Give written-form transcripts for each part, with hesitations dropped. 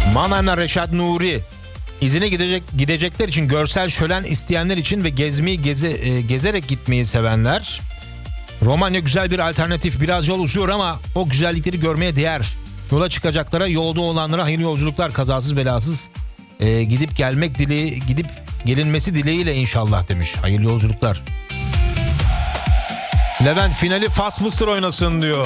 Mannheim'la Reşat Nuri. İzine gidecekler için, görsel şölen isteyenler için ve gezmeyi gezerek gitmeyi sevenler. Romanya güzel bir alternatif. Biraz yol uzuyor ama o güzellikleri görmeye değer. Yola çıkacaklara, yolda olanlara hayırlı yolculuklar, kazasız belasız gidip gelinmesi dileğiyle inşallah demiş. Hayırlı yolculuklar. Levent finali Fas Mısır oynasın diyor.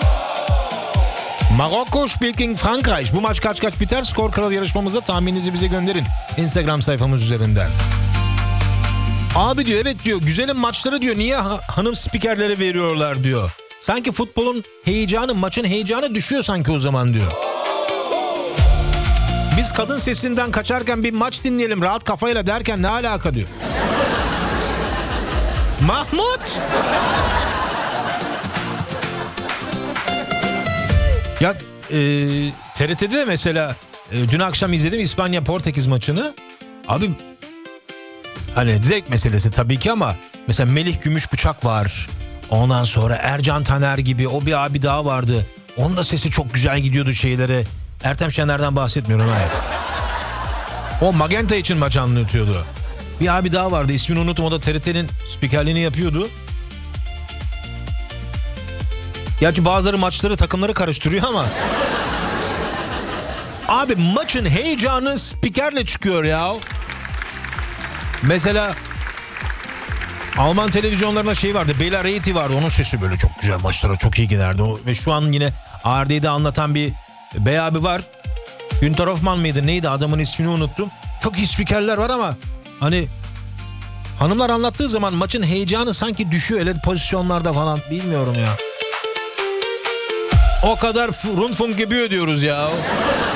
Marokko spielt gegen Frankreich. Bu maç kaç biter? Skor Kralı yarışmamızda tahmininizi bize gönderin. Instagram sayfamız üzerinden. Abi diyor, evet diyor, güzelim maçları diyor niye hanım spikerlere veriyorlar diyor. Sanki futbolun heyecanı, maçın heyecanı düşüyor sanki o zaman diyor. Biz kadın sesinden kaçarken bir maç dinleyelim rahat kafayla derken ne alaka diyor. Mahmut. Ya TRT'de de mesela dün akşam izledim İspanya-Portekiz maçını. Abi hani zevk meselesi tabii ki ama mesela Melih Gümüşbıçak var. Ondan sonra Ercan Taner gibi o bir abi daha vardı. Onun da sesi çok güzel gidiyordu şeylere. Ertem Şener'den bahsetmiyorum hayır. O Magenta için maç anlatıyordu. Bir abi daha vardı, ismini unuttum, o da TRT'nin spikerliğini yapıyordu. Gerçi bazıları maçları, takımları karıştırıyor ama. Abi maçın heyecanı spikerle çıkıyor ya. Mesela Alman televizyonlarında şey vardı, Bela Reyti vardı, onun sesi böyle çok güzel, maçlara çok iyi giderdi. Ve şu an yine ARD'de anlatan bir bey abi var. Günter Hoffman mıydı neydi, adamın ismini unuttum. Çok iyi spikerler var ama hani hanımlar anlattığı zaman maçın heyecanı sanki düşüyor öyle pozisyonlarda falan, bilmiyorum ya. O kadar Rundfunk gibi ödüyoruz ya.